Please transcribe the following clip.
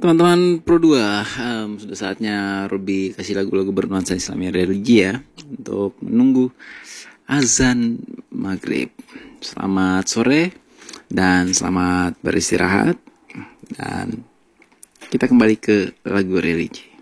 Teman-teman Pro 2, sudah saatnya Robi kasih lagu-lagu bernuansa Islami religi ya, untuk menunggu azan maghrib. Selamat sore dan selamat beristirahat. Dan kita kembali ke lagu religi.